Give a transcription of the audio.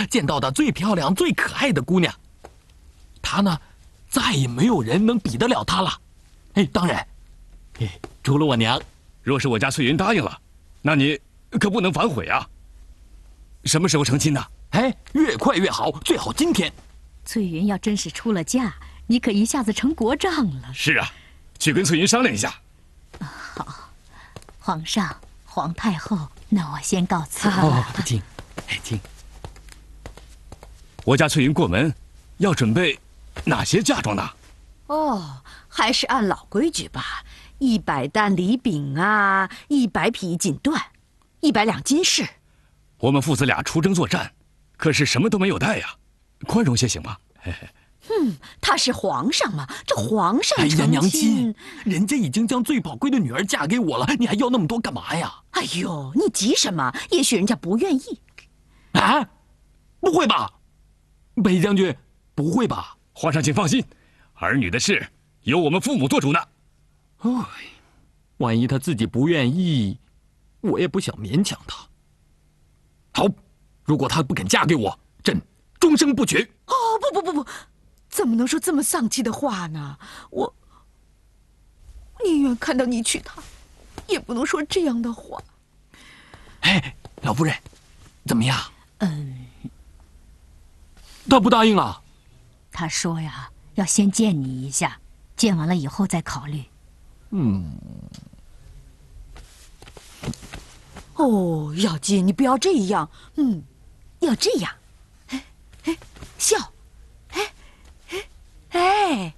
见到的最漂亮、最可爱的姑娘。她呢，再也没有人能比得了她了。哎，当然，除了我娘。 若是我家翠云答应了，那你可不能反悔啊。什么时候成亲呢？ 哎，越快越好，最好今天。 翠云要真是出了嫁，你可一下子成国丈了。 是啊，去跟翠云商量一下。 好，皇上、皇太后，那我先告辞了。 哦，请，请。 我家翠云过门，要准备哪些嫁妆呢？ 哦，还是按老规矩吧，100担礼饼啊，100匹锦缎，100两金饰。 我们父子俩出征作战，可是什么都没有带呀，宽容些行吗？ 他是皇上嘛，这皇上成亲。 哎呀，娘亲，人家已经将最宝贵的女儿嫁给我了，你还要那么多干嘛呀？ 哎呦，你急什么？也许人家不愿意。 啊？不会吧，北将军，不会吧？ 皇上请放心，儿女的事由我们父母做主呢。 哎，万一他自己不愿意，我也不想勉强他。好，如果她不肯嫁给我，朕终生不娶。 哦，不，怎么能说这么丧气的话呢？我宁愿看到你娶她，也不能说这样的话。 哎，老夫人，怎么样？他不答应啊？ 他说呀，要先见你一下，见完了以后再考虑。 哦，耀姬，你不要这样，要这样，笑，哎，